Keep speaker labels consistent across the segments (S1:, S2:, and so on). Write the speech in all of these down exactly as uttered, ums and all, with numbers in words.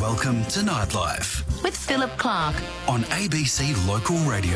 S1: Welcome to Nightlife
S2: with Philip Clark
S1: on A B C Local Radio.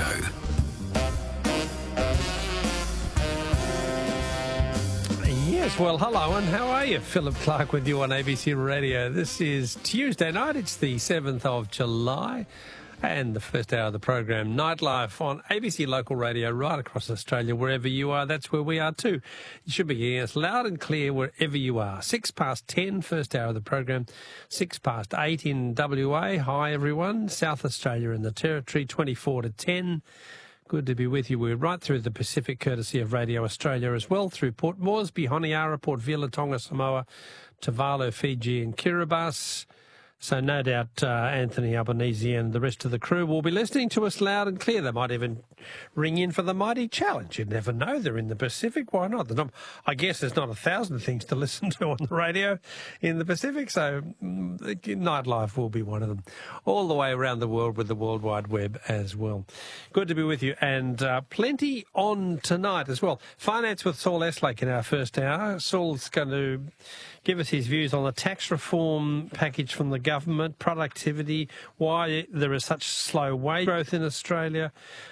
S3: Yes, well, hello, and how are you? Philip Clark with you on A B C Radio. This is Tuesday night. It's the seventh of July. And the first hour of the program, Nightlife on A B C Local Radio, right across Australia, wherever you are. That's where we are too. You should be hearing us loud and clear wherever you are. Six past ten, first hour of the program. Six past eight in W A. Hi, everyone. South Australia and the Territory, twenty-four to ten. Good to be with you. We're right through the Pacific, courtesy of Radio Australia as well, through Port Moresby, Honiara, Port Vila, Tonga, Samoa, Tuvalu, Fiji and Kiribati. So no doubt uh, Anthony Albanese and the rest of the crew will be listening to us loud and clear. They might even ring in for the Mighty Challenge. You'd never know. They're in the Pacific. Why not? Not I guess there's not a thousand things to listen to on the radio in the Pacific, so mm, Nightlife will be one of them. All the way around the world with the World Wide Web as well. Good to be with you, and uh, plenty on tonight as well. Finance with Saul Eslake in our first hour. Saul's going to give us his views on the tax reform package from the government, productivity, why there is such slow wage growth in Australia.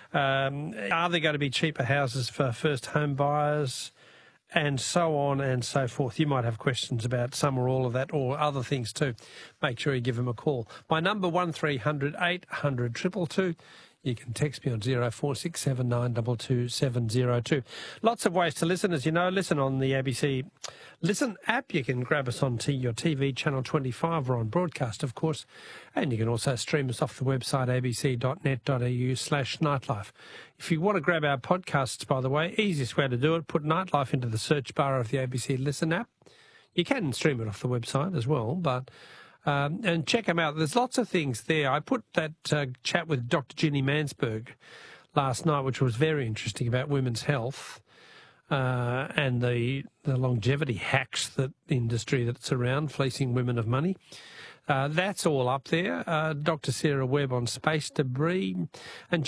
S3: Um, are there going to be cheaper houses for first home buyers? And so on and so forth. You might have questions about some or all of that, or other things too. Make sure you give him a call. My number, one three hundred eight hundred two two two. You can text me on zero four six seven nine two two seven zero two. Lots of ways to listen, as you know. Listen on the A B C Listen app. You can grab us on your T V, Channel twenty-five. We're on broadcast, of course. And you can also stream us off the website, a b c dot net dot a u slash nightlife. If you want to grab our podcasts, by the way, easiest way to do it, put Nightlife into the search bar of the A B C Listen app. You can stream it off the website as well, but... Um, and check them out. There's lots of things there. I put that uh, chat with Doctor Ginny Mansberg last night, which was very interesting, about women's health uh, and the the longevity hacks that the industry that's around, fleecing women of money. Uh, that's all up there. Uh, Doctor Sarah Webb on space debris. And